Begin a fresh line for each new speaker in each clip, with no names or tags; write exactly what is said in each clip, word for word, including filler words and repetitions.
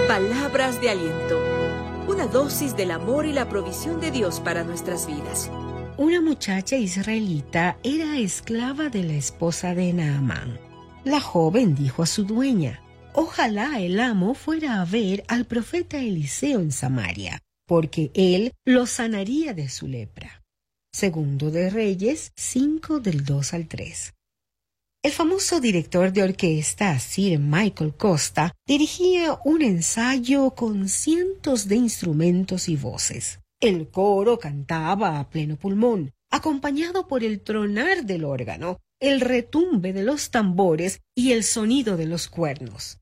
Palabras de aliento. Una dosis del amor y la provisión de Dios para nuestras vidas.
Una muchacha israelita era esclava de la esposa de Naamán. La joven dijo a su dueña: ojalá el amo fuera a ver al profeta Eliseo en Samaria, porque él lo sanaría de su lepra. Segundo de Reyes cinco del dos al tres. El famoso director de orquesta Sir Michael Costa dirigía un ensayo con cientos de instrumentos y voces. El coro cantaba a pleno pulmón, acompañado por el tronar del órgano, el retumbe de los tambores y el sonido de los cuernos.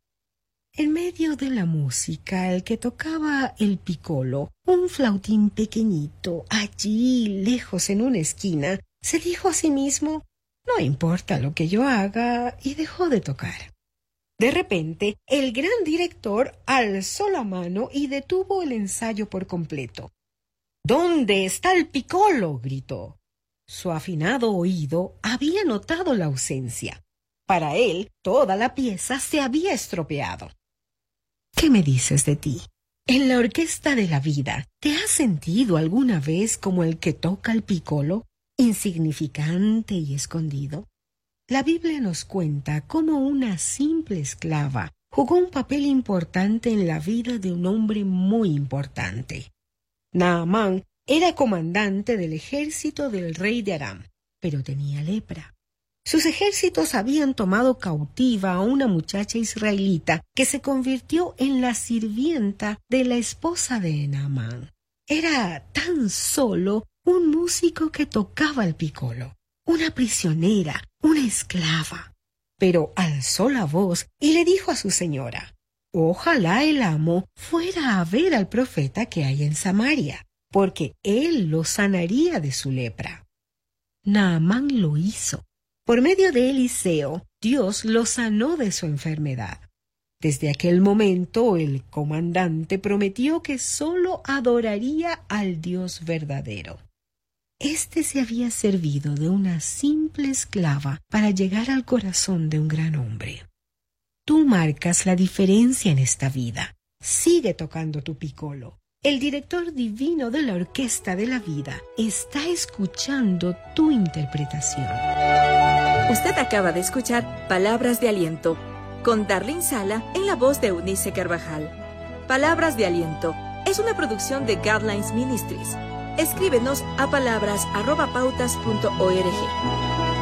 En medio de la música, el que tocaba el piccolo, un flautín pequeñito, allí lejos en una esquina, se dijo a sí mismo: no importa lo que yo haga, y dejó de tocar. De repente, el gran director alzó la mano y detuvo el ensayo por completo. ¿Dónde está el piccolo?, gritó. Su afinado oído había notado la ausencia. Para él, toda la pieza se había estropeado. ¿Qué me dices de ti? En la orquesta de la vida, ¿te has sentido alguna vez como el que toca el piccolo, insignificante y escondido? La Biblia nos cuenta cómo una simple esclava jugó un papel importante en la vida de un hombre muy importante. Naamán era comandante del ejército del rey de Aram, pero tenía lepra. Sus ejércitos habían tomado cautiva a una muchacha israelita que se convirtió en la sirvienta de la esposa de Naamán. Era tan solo un músico que tocaba el piccolo, una prisionera, una esclava. Pero alzó la voz y le dijo a su señora: ojalá el amo fuera a ver al profeta que hay en Samaria, porque él lo sanaría de su lepra. Naamán lo hizo. Por medio de Eliseo, Dios lo sanó de su enfermedad. Desde aquel momento, el comandante prometió que solo adoraría al Dios verdadero. Este se había servido de una simple esclava para llegar al corazón de un gran hombre. Tú marcas la diferencia en esta vida. Sigue tocando tu piccolo. El director divino de la orquesta de la vida está escuchando tu interpretación.
Usted acaba de escuchar Palabras de Aliento con Darlene Sala en la voz de Eunice Carvajal. Palabras de Aliento es una producción de Godlines Ministries. Escríbenos a palabras arroba pautas punto org.